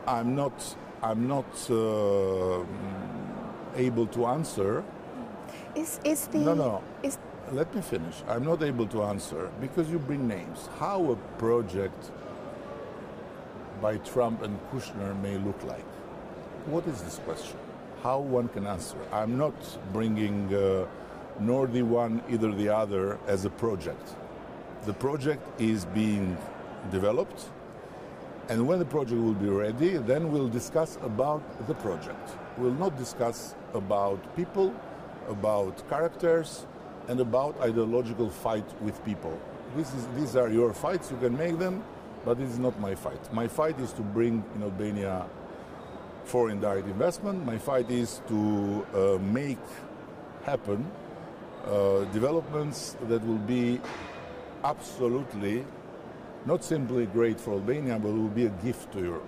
I'm not able to answer. No. Let me finish. I'm not able to answer because you bring names. How a project by Trump and Kushner may look like. What is this question? How one can answer? I'm not bringing nor the one, either the other as a project. The project is being developed, and when the project will be ready, then we'll discuss about the project. We'll not discuss about people, about characters, and about ideological fight with people. These are your fights, you can make them, but this is not my fight. My fight is to bring in Albania foreign direct investment. My fight is to make happen developments that will be absolutely not simply great for Albania, but will be a gift to Europe.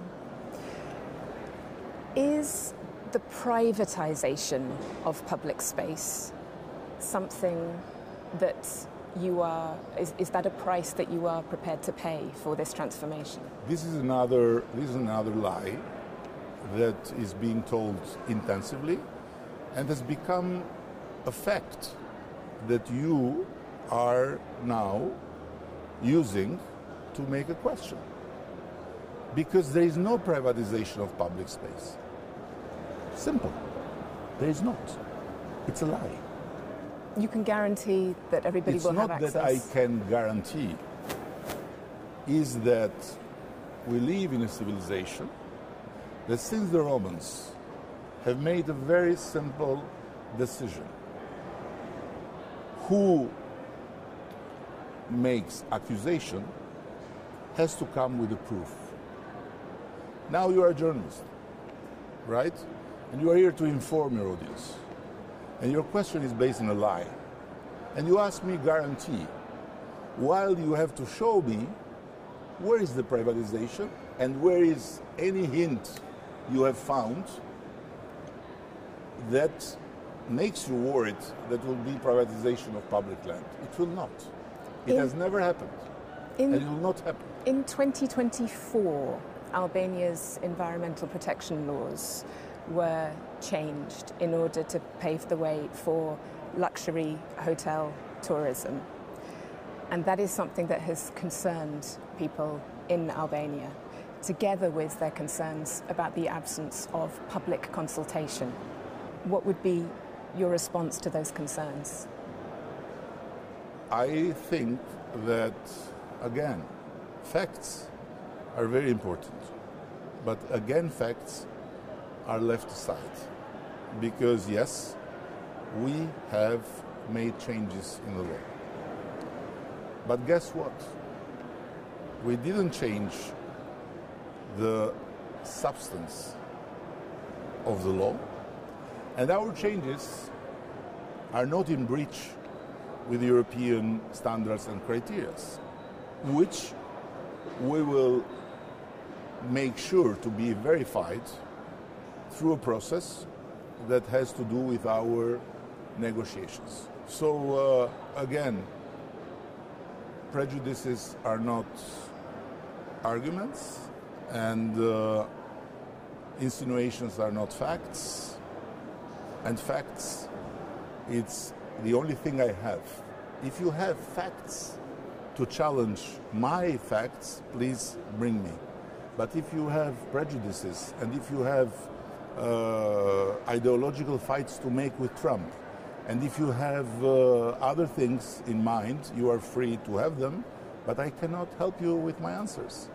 Is the privatization of public space something that is that a price that you are prepared to pay for this transformation? This is another lie that is being told intensively and has become a fact that you are now using to make a question. Because there is no privatization of public space. Simple. There is not. It's a lie. You can guarantee that everybody will have access? It's not that I can guarantee. Is that we live in a civilization that since the Romans have made a very simple decision. Who makes accusation has to come with a proof. Now you are a journalist, right? And you are here to inform your audience. And your question is based on a lie. And you ask me guarantee, while you have to show me where is the privatization and where is any hint you have found that makes you worried that will be privatization of public land. It will not. It has never happened. And it will not happen. In 2024, Albania's environmental protection laws were changed in order to pave the way for luxury hotel tourism. And that is something that has concerned people in Albania, together with their concerns about the absence of public consultation. What would be your response to those concerns? I think that, again, facts are very important. But again, facts are left aside. Because, yes, we have made changes in the law. But guess what? We didn't change the substance of the law. And our changes are not in breach with European standards and criteria, which we will make sure to be verified through a process that has to do with our negotiations. So again, prejudices are not arguments, and insinuations are not facts, and facts, it's the only thing I have. If you have facts to challenge my facts, please bring me. But if you have prejudices and if you have ideological fights to make with Trump, and if you have other things in mind, you are free to have them, but I cannot help you with my answers.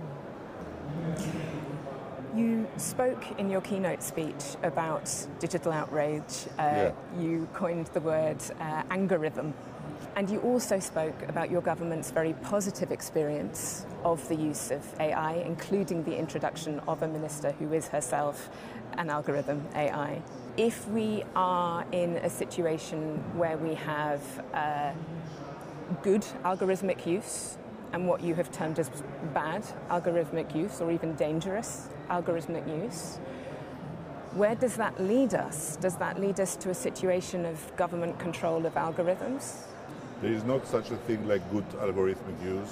You spoke in your keynote speech about digital outrage. You coined the word angerism. And you also spoke about your government's very positive experience of the use of AI, including the introduction of a minister who is herself an algorithm AI. If we are in a situation where we have good algorithmic use and what you have termed as bad algorithmic use or even dangerous algorithmic use, where does that lead us? Does that lead us to a situation of government control of algorithms? There is not such a thing like good algorithmic use.